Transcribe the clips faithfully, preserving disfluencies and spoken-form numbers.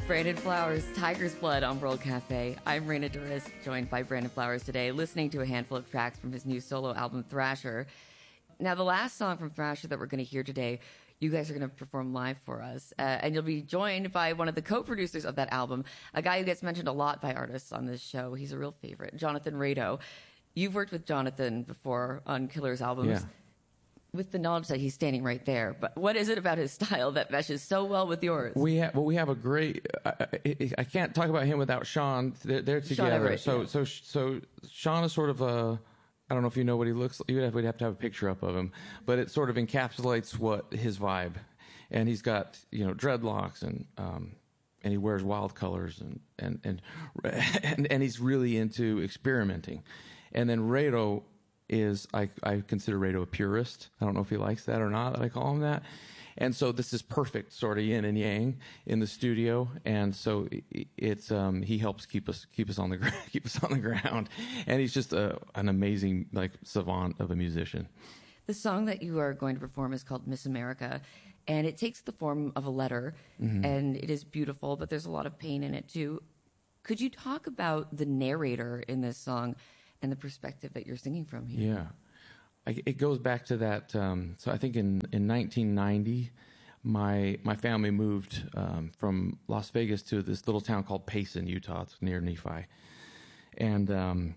Brandon Flowers, Tiger's Blood on World Cafe. I'm Raina Duris, joined by Brandon Flowers today, listening to a handful of tracks from his new solo album, Thrasher. Now, the last song from Thrasher that we're going to hear today, you guys are going to perform live for us. Uh, and you'll be joined by one of the co-producers of that album, a guy who gets mentioned a lot by artists on this show. He's a real favorite, Jonathan Rado. You've worked with Jonathan before on Killer's albums. Yeah. With the knowledge that he's standing right there, but what is it about his style that meshes so well with yours? We have, well, we have a great. I, I, I can't talk about him without Sean. They're, they're together. Everett, so, yeah. so, so Sean is sort of a. I don't know if you know what he looks like. You'd have, we'd have to have a picture up of him, but it sort of encapsulates what his vibe. And he's got, you know, dreadlocks and um, and he wears wild colors and and and and, and he's really into experimenting. And then Rado is, I, I consider Rado a purist. I don't know if he likes that or not, that I call him that. And so this is perfect sort of yin and yang in the studio. And so it's, um, he helps keep us, keep us on the ground, keep us on the ground. And he's just a, an amazing, like, savant of a musician. The song that you are going to perform is called Miss America, and it takes the form of a letter, mm-hmm. and it is beautiful, but there's a lot of pain in it too. Could you talk about the narrator in this song and the perspective that you're singing from here? Yeah. I, it goes back to that. Um, so I think in, in nineteen ninety, my my family moved um, from Las Vegas to this little town called Payson, Utah. It's near Nephi. And um,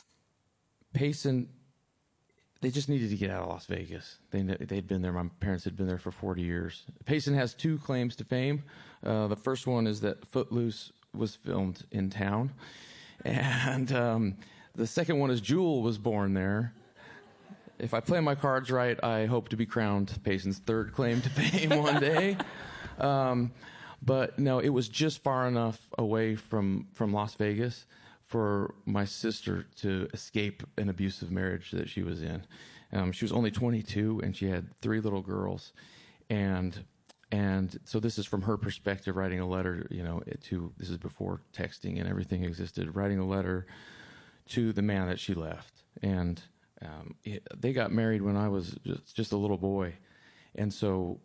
Payson, they just needed to get out of Las Vegas. They, they'd been there. My parents had been there for forty years. Payson has two claims to fame. Uh, the first one is that Footloose was filmed in town. And... Um, The second one is Jewel was born there. If I play my cards right, I hope to be crowned Payson's third claim to fame one day. Um, but no, it was just far enough away from, from Las Vegas for my sister to escape an abusive marriage that she was in. Um, she was only twenty-two, and she had three little girls. And and so this is from her perspective, writing a letter, you know, to, this is before texting and everything existed, writing a letter to the man that she left. And um, it, they got married when I was just, just a little boy. And so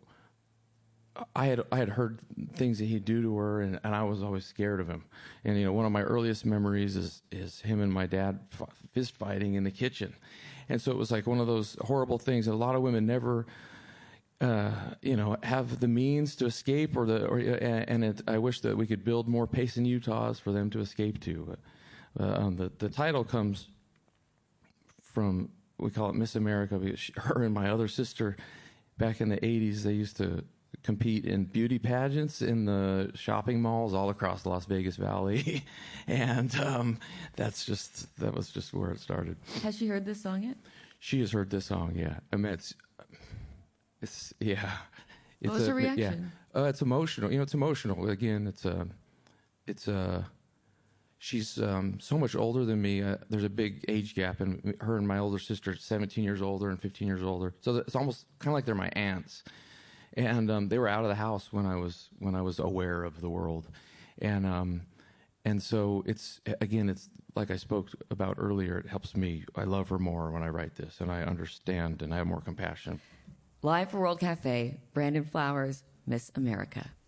I had I had heard things that he'd do to her, and, and I was always scared of him. And, you know, one of my earliest memories is, is him and my dad f- fist fighting in the kitchen. And so it was like one of those horrible things that a lot of women never, uh, you know, have the means to escape, or the, or, and it, I wish that we could build more Payson, Utahs for them to escape to. But, Uh, um, the, the title comes from, we call it Miss America, because she, her and my other sister, back in the eighties, they used to compete in beauty pageants in the shopping malls all across the Las Vegas Valley. And um, that's just, that was just where it started. Has she heard this song yet? She has heard this song, yeah. I mean, it's, it's yeah. It's what was a, her reaction? Yeah. Uh, it's emotional. You know, it's emotional. Again, it's a, it's a, she's um, so much older than me. Uh, there's a big age gap, and her and my older sister, seventeen years older and fifteen years older. So it's almost kind of like they're my aunts. And um, they were out of the house when I was when I was aware of the world, and um, and so it's again, it's like I spoke about earlier. It helps me. I love her more when I write this, and I understand, and I have more compassion. Live for World Cafe, Brandon Flowers, Miss America.